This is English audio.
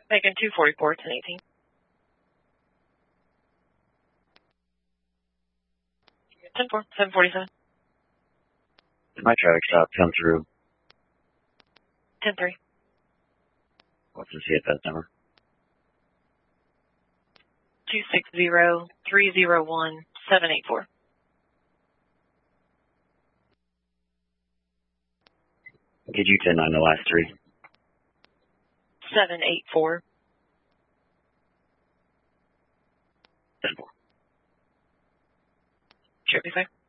Making 244, 1018. Ten four, 747. Did my traffic stop come through? 10-3. What's the CFS number? 260-301-784. Could you 10-9 the last three? 784. 10-4. Should be fine.